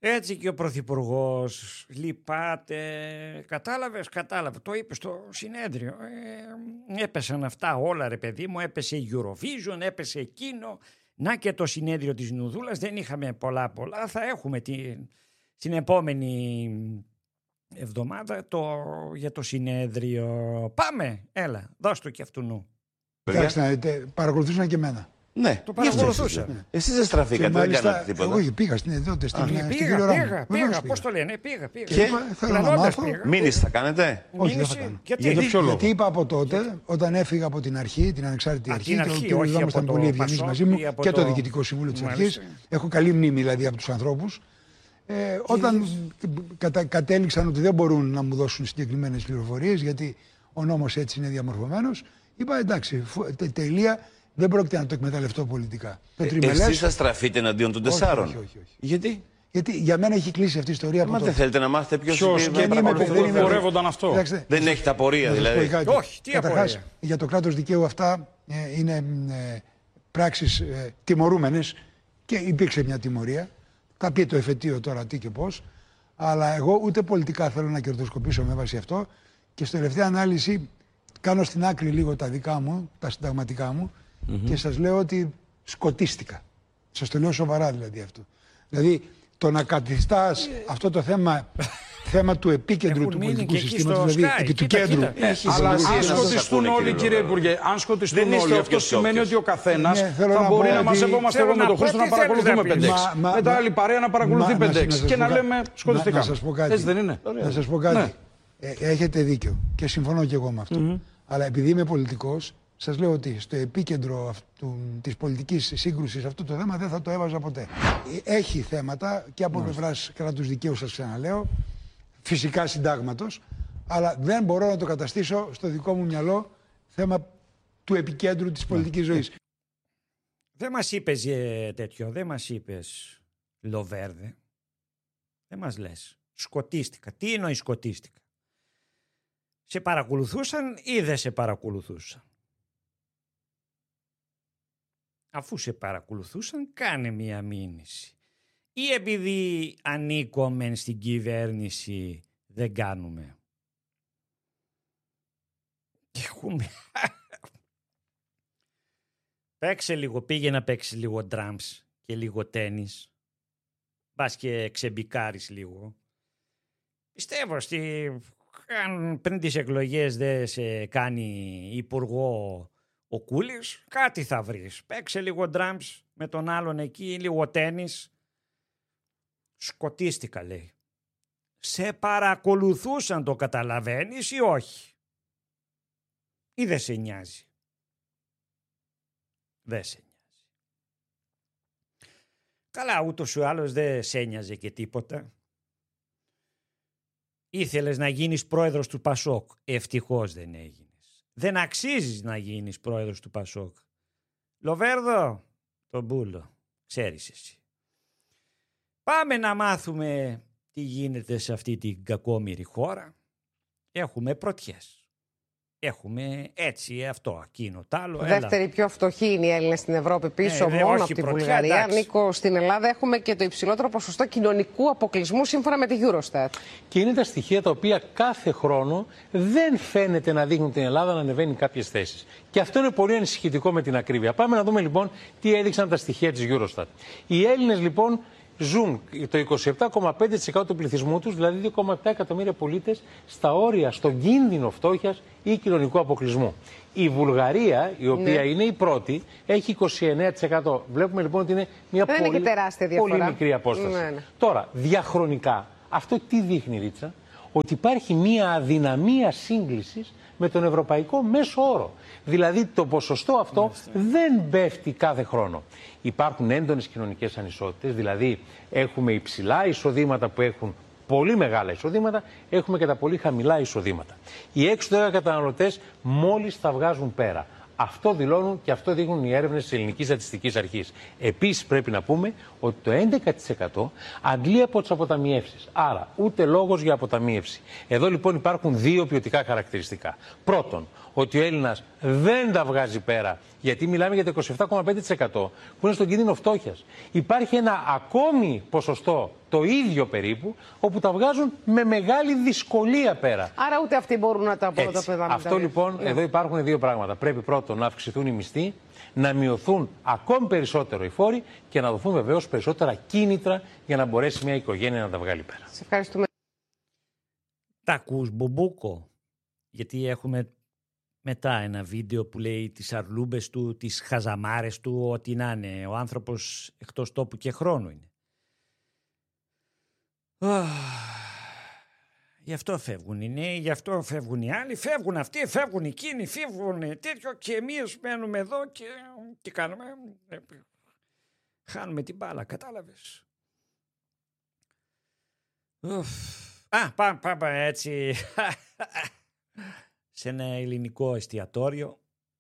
Έτσι και ο Πρωθυπουργός λυπάται. Κατάλαβε. Το είπε στο συνέδριο. Έπεσαν αυτά όλα, ρε παιδί μου. Έπεσε η Eurovision, έπεσε εκείνο. Να και το συνέδριο της Νουδούλας. Δεν είχαμε πολλά. Θα έχουμε την επόμενη εβδομάδα για το συνέδριο. Πάμε, έλα, δώσ' του και αυτού νου. Κοιτάξτε, παρακολουθούσαν και εμένα. Ναι, το παρακολουθούσα. Εσείς δεν στραφήκατε, δεν κάνατε τίποτα. Όχι, πήγα στην Πήγα, πώς το λένε, πήγα. Και θέλω να μάθω. Μήνυση θα κάνετε? Όχι, δεν θα κάνω. Γιατί είπα από τότε, όταν έφυγα από την αρχή, την ανεξάρτητη αρχή, και ο κ. Δάμος ήταν πολύ ευγενής μαζί μου και το Διοικητικό Συμβούλιο της Αρχής. Έχω καλή μνήμη δηλαδή από τους ανθρώπους. Όταν κατέληξαν ότι δεν μπορούν να μου δώσουν συγκεκριμένες πληροφορίες, γιατί ο νόμος έτσι είναι διαμορφωμένος, είπα εντάξει, τελεία. Δεν πρόκειται να το εκμεταλλευτώ πολιτικά. Εσείς θα στραφείτε εναντίον των 4? Όχι. Γιατί? Γιατί για μένα έχει κλείσει αυτή η ιστορία. Μα δεν θέλετε να μάθετε ποιος πορεύονταν αυτό. Δεν έχετε απορία δηλαδή? Όχι, τι απορία. Για το κράτος δικαίου αυτά είναι πράξεις τιμωρούμενες και υπήρξε μια τιμωρία. Θα πει το εφετείο τώρα τι και πώς. Αλλά εγώ ούτε πολιτικά θέλω να κερδοσκοπήσω με βάση αυτό. Και στο τελευταία ανάλυση κάνω στην άκρη λίγο τα δικά μου, τα συνταγματικά μου. Και σας λέω ότι σκοτίστηκα. Σας το λέω σοβαρά δηλαδή αυτό. Δηλαδή το να καθιστάς αυτό το θέμα του επίκεντρου του πολιτικού συστήματος, δηλαδή επί του κέντρου. Αλλά αν σκοτιστούν όλοι, κύριε Υπουργέ, αν σκοτιστούν όλοι, αυτό σημαίνει ότι ο καθένας θα μπορεί να μαζευόμαστε εγώ με τον Χρήστο να παρακολουθούμε 5-6. Μετά άλλη παρέα να παρακολουθεί 5-6 και να λέμε σκοτιστικά. Έτσι δεν είναι? Να σας πω κάτι. Έχετε δίκιο και συμφωνώ και εγώ με αυτό. Αλλά επειδή είμαι πολιτικός, σας λέω ότι στο επίκεντρο της πολιτικής σύγκρουσης αυτό το θέμα δεν θα το έβαζα ποτέ. Έχει θέματα και από πλευράς κράτους δικαίου, σας ξαναλέω, φυσικά συντάγματος, αλλά δεν μπορώ να το καταστήσω στο δικό μου μυαλό θέμα του επικέντρου της πολιτικής ζωής. Δεν μας είπες τέτοιο, δεν μας είπες Λοβέρδε. Δεν μας λες. Σκοτίστηκα. Τι εννοεί σκοτίστηκα? Σε παρακολουθούσαν ή δεν σε παρακολουθούσαν? Αφού σε παρακολουθούσαν, κάνε μία μήνυση. Ή επειδή ανήκομεν στην κυβέρνηση δεν κάνουμε? Έχουμε... Παίξε λίγο, πήγε να παίξει λίγο ντραμς και λίγο τένις. Πας και ξεμπικάρεις λίγο. Πιστεύω αν πριν τις εκλογές δεν σε κάνει υπουργό ο Κούλης, κάτι θα βρεις. Παίξε λίγο ντραμς με τον άλλον εκεί, λίγο τένις. Σκοτίστηκα, λέει. Σε παρακολουθούσαν, το καταλαβαίνεις ή όχι? Ή δεν σε νοιάζει? Δεν σε νοιάζει. Καλά, ούτως ή άλλως δεν σε νοιάζε και τίποτα. Ήθελες να γίνεις πρόεδρος του Πασόκ. Ευτυχώς δεν έγινες. Δεν αξίζεις να γίνεις πρόεδρος του Πασόκ. Λοβέρδο, τον μπούλο. Ξέρεις εσύ. Πάμε να μάθουμε τι γίνεται σε αυτή την κακόμοιρη χώρα. Έχουμε πρωτιές. Έχουμε έτσι αυτό, εκείνο, τ' άλλο. Δεύτερη πιο φτωχή είναι οι Έλληνες στην Ευρώπη, πίσω μόνο από τη Βουλγαρία. Εντάξει. Νίκο, στην Ελλάδα έχουμε και το υψηλότερο ποσοστό κοινωνικού αποκλεισμού σύμφωνα με τη Eurostat. Και είναι τα στοιχεία τα οποία κάθε χρόνο δεν φαίνεται να δείχνουν την Ελλάδα να ανεβαίνει κάποιες θέσεις. Και αυτό είναι πολύ ανησυχητικό με την ακρίβεια. Πάμε να δούμε λοιπόν τι έδειξαν τα στοιχεία της Eurostat. Οι Έλληνες λοιπόν ζουν το 27,5% του πληθυσμού τους, δηλαδή 2,7 εκατομμύρια πολίτες, στα όρια, στον κίνδυνο φτώχειας ή κοινωνικού αποκλεισμού. Η Βουλγαρία, η οποία είναι η πρώτη, έχει 29%. Βλέπουμε λοιπόν ότι είναι μια πολύ μικρή απόσταση. Τώρα, διαχρονικά, αυτό τι δείχνει, Ρίτσα? Ότι υπάρχει μια αδυναμία σύγκλησης με τον ευρωπαϊκό μέσο όρο. Δηλαδή το ποσοστό αυτό δεν πέφτει κάθε χρόνο. Υπάρχουν έντονες κοινωνικές ανισότητες, δηλαδή έχουμε υψηλά εισοδήματα που έχουν πολύ μεγάλα εισοδήματα, έχουμε και τα πολύ χαμηλά εισοδήματα. Οι έξω καταναλωτές μόλις τα βγάζουν πέρα. Αυτό δηλώνουν και αυτό δείχνουν οι έρευνες της Ελληνικής Στατιστικής Αρχής. Επίσης πρέπει να πούμε ότι το 11% αντλεί από τις αποταμιεύσεις. Άρα ούτε λόγος για αποταμίευση. Εδώ λοιπόν υπάρχουν δύο ποιοτικά χαρακτηριστικά. Πρώτον, ότι ο Έλληνας δεν τα βγάζει πέρα, γιατί μιλάμε για το 27,5% που είναι στον κίνδυνο φτώχειας. Υπάρχει ένα ακόμη ποσοστό το ίδιο περίπου, όπου τα βγάζουν με μεγάλη δυσκολία πέρα. Άρα ούτε αυτοί μπορούν να τα πρωτοπεδάμε. Αυτό λοιπόν, εδώ υπάρχουν δύο πράγματα. Πρέπει πρώτον να αυξηθούν οι μισθοί, να μειωθούν ακόμη περισσότερο οι φόροι και να δοθούν βεβαίως περισσότερα κίνητρα για να μπορέσει μια οικογένεια να τα βγάλει πέρα. Σε ευχαριστούμε. Τα ακούς, Μπουμπούκο? Γιατί έχουμε μετά ένα βίντεο που λέει τις αρλούμπες του, τις χαζαμάρες του, ό,τι να είναι. Ο άνθρωπος εκτός τόπου και χρόνου είναι. Γι' αυτό φεύγουν οι νέοι, γι' αυτό φεύγουν οι άλλοι, φεύγουν αυτοί, φεύγουν εκείνοι, φεύγουν τέτοιο και εμείς μένουμε εδώ και τι κάνουμε? Χάνουμε την μπάλα, κατάλαβες? Πάμε έτσι σε ένα ελληνικό εστιατόριο.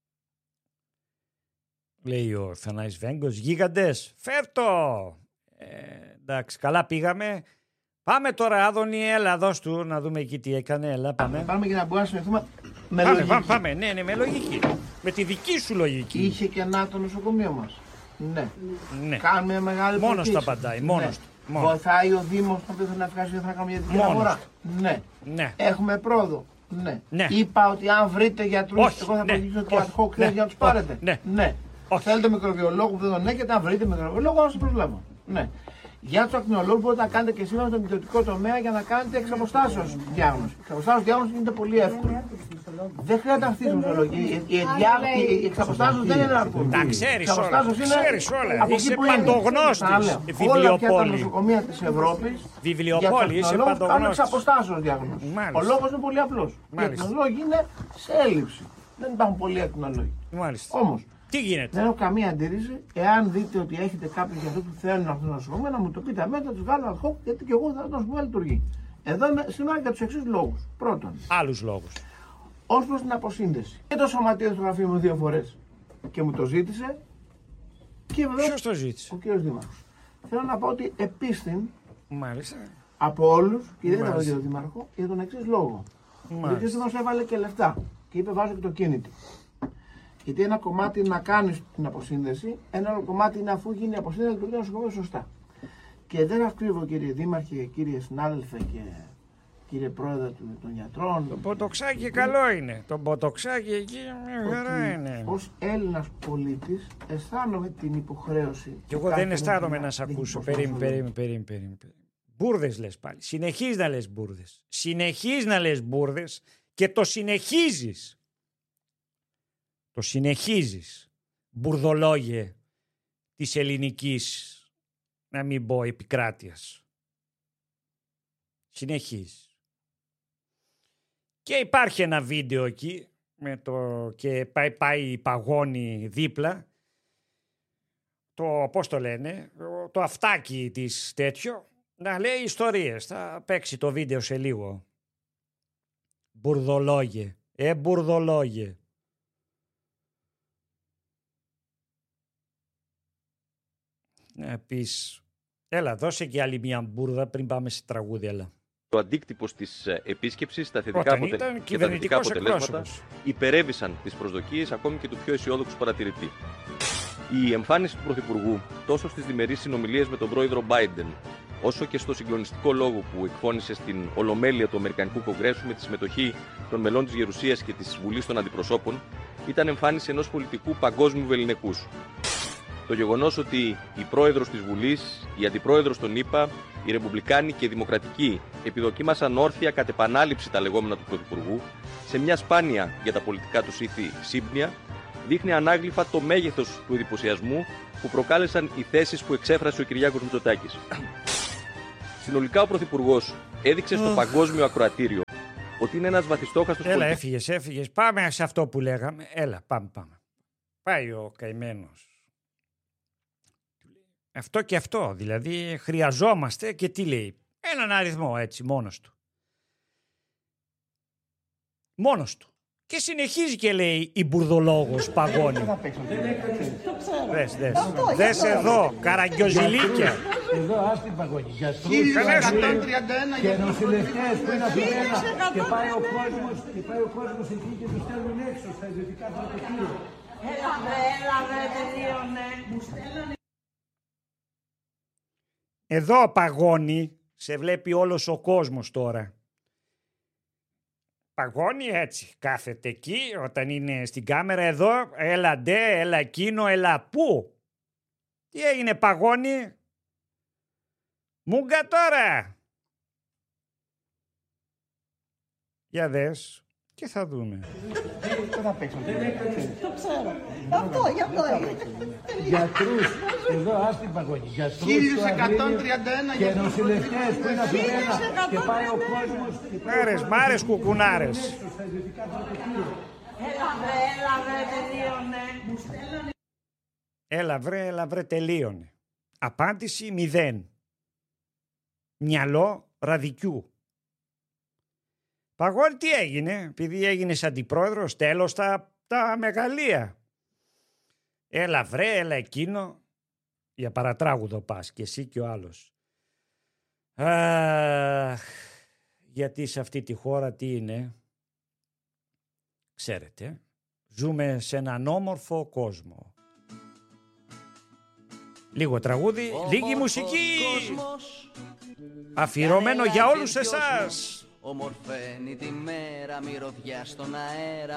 Λέει ο Θανάης Βέγκος, γίγαντες, φέρτο! Εντάξει, καλά πήγαμε. Πάμε τώρα, Άδωνη, έλα, δώσ' του να δούμε εκεί τι έκανε. Έλα, πάμε. Πάμε για να μπορούμε να συνεχθούμε με λογική. Πάμε, ναι, με λογική. Με τη δική σου λογική. Είχε κενά το νοσοκομείο μας. Ναι. Κάνουμε μεγάλη προκύση. Μόνος το απαντάει, μόνος του. Βοηθάει ο Δήμος που θέλει να ευχαριστεί θα κάνουμε για την αγορά. Ναι. Έχουμε πρόοδο. Ναι. Είπα ότι αν βρείτε γιατρούς, εγώ θα προχωρήσω και ad hoc για να τους πάρετε. Ναι. Θέλετε μικροβιολόγο που δεν τον έχετε, αν βρείτε μικροβιολόγο, να σας προσλάβω. Ναι. Για τους ακτινολόγους μπορείτε να κάνετε και σήμερα στον ιδιωτικό τομέα για να κάνετε εξ αποστάσεως διάγνωση. Εξ αποστάσεως διάγνωση γίνεται πολύ εύκολο. Δεν χρειάζεται αυτή η μεσολογία. Η εξ αποστάσεως δεν είναι αρκετή. Τα ξέρεις όλα. Είσαι παντογνώστης. Όλα πια τα νοσοκομεία της Ευρώπης βιβλιοπόλη, είσαι παντογνώστης. Κάνουν εξ αποστάσεως διάγνωση. Ο λόγος είναι πολύ απλός. Οι ακτινολόγοι είναι σε έλλειψη. Δεν υπάρχουν πολλοί ακτινολόγοι. Όμως. Τι γίνεται? Δεν έχω καμία αντίρρηση. Εάν δείτε ότι έχετε κάποιους για αυτούς που θέλουν αυτό το νοσοκομείο, να μου το πείτε αμέσως, να τους βγάλω ad hoc, γιατί και εγώ θα το νοσοκομείο λειτουργεί. Εδώ είμαι σήμερα για τους εξής λόγους. Πρώτον, άλλους λόγους. Ως προς την αποσύνδεση. Και το σωματείο στο γραφείο μου 2 φορές και μου το ζήτησε. Και βεβαίως. Ποιος το ζήτησε? Ο κύριος Δήμαρχος. Θέλω να πω ότι επίστην. Μάλιστα. Από όλους, και δεν ήταν ο Δήμαρχο, για τον εξής λόγο. Ο κύριος Δήμαρχος έβαλε και λεφτά και είπε: βάζω και το κίνητο. Γιατί ένα κομμάτι είναι να κάνεις την αποσύνδεση, ένα άλλο κομμάτι είναι αφού γίνει η αποσύνδεση να λειτουργεί το νοσοκομείο σωστά. Και δεν αφήβω, κύριε Δήμαρχε, κύριε συνάδελφε και κύριε Πρόεδρε των γιατρών. Το ποτοξάκι καλό είναι. Το ποτοξάκι εκεί μια χαρά είναι. Ως Έλληνας πολίτης αισθάνομαι την υποχρέωση. Και εγώ δεν αισθάνομαι να σε ακούσω. Περίμενε. Μπούρδες λες πάλι. Συνεχίζεις να λες μπούρδες. Συνεχίζεις να λες μπούρδες και το συνεχίζεις. Το συνεχίζεις, μπουρδολόγε της ελληνικής, να μην πω επικράτειας. Συνεχίζεις. Και υπάρχει ένα βίντεο εκεί, και πάει η παγώνη δίπλα, πώς το λένε, το αυτάκι της τέτοιο, να λέει ιστορίες. Θα παίξει το βίντεο σε λίγο. Μπουρδολόγε, μπουρδολόγε. Να πεις, έλα δώσε και άλλη μια μπουρδα πριν πάμε σε τραγούδι, έλα. Ο αντίκτυπος της επίσκεψης, τα θετικά αποτελέσματα υπερέβησαν τις προσδοκίες ακόμη και του πιο αισιόδοξου παρατηρητή. Η εμφάνιση του Πρωθυπουργού τόσο στις διμερείς συνομιλίες με τον πρόεδρο Biden, όσο και στο συγκλονιστικό λόγο που εκφώνησε στην Ολομέλεια του Αμερικανικού Κογκρέσου με τη συμμετοχή των μελών της Γερουσίας και της Βουλής των Αντιπροσώπων, ήταν εμφάνιση ενός πολιτικού παγκόσμιου βεληνικούς. Το γεγονός ότι η πρόεδρος της Βουλής, η αντιπρόεδρος των ΗΠΑ, οι Ρεπουμπλικάνοι και οι Δημοκρατικοί επιδοκίμασαν όρθια κατ' επανάληψη τα λεγόμενα του Πρωθυπουργού, σε μια σπάνια για τα πολιτικά τους ήθη σύμπνοια, δείχνει ανάγλυφα το μέγεθος του εντυπωσιασμού που προκάλεσαν οι θέσεις που εξέφρασε ο Κυριάκος Μητσοτάκης. Συνολικά ο Πρωθυπουργός έδειξε στο παγκόσμιο ακροατήριο ότι είναι ένας βαθιστόχαστος πολιτικός. Έλα, έφυγες. Πάμε σε αυτό που λέγαμε. Έλα, πάμε. Πάει ο καημένος. Αυτό και αυτό. Δηλαδή χρειαζόμαστε και τι λέει. Έναν αριθμό έτσι μόνος του. Μόνος του. Και συνεχίζει και λέει η μπουρδολόγος παγώνει. Δες εδώ, καραγκιοζηλίκια. Εδώ άστι παγώνει. Γιατρούς, και νοσηλευτές που είναι από μένα. Και πάει ο κόσμος εκεί και τους στέλνουν έξω στα ιδιωτικά πρωτοκύλια. Έλα, τελείωνε. Εδώ παγώνει, σε βλέπει όλος ο κόσμος τώρα. Παγώνει έτσι, κάθεται εκεί όταν είναι στην κάμερα εδώ, έλα ντε, έλα εκείνο, έλα πού. Τι έγινε, παγώνει? Μούγκα τώρα. Για δες και θα δούμε. Δεν θα παίξω. Το ξέρω. Αυτό, γι' αυτό γιατρούς, εδώ ας την παγώνει. 1131 και νοσηλευτές που είναι από μένα και πάει ο κόσμος. Μάρες, μάρες κουκουνάρες. Έλα βρε, τελείωνε. Απάντηση 0. Μυαλό ραδικιού. Παγώνει τι έγινε, επειδή έγινες αντιπρόεδρος, τέλος τα μεγαλεία. Έλα βρε, έλα εκείνο. Για παρατράγουδο πας και εσύ και ο άλλος. Γιατί σε αυτή τη χώρα τι είναι? Ξέρετε, ζούμε σε έναν όμορφο κόσμο. Λίγο τραγούδι, λίγη μουσική. Αφιερωμένο για όλους εσάς. Ομορφαίνει τη μέρα, μυρωδιά στον αέρα.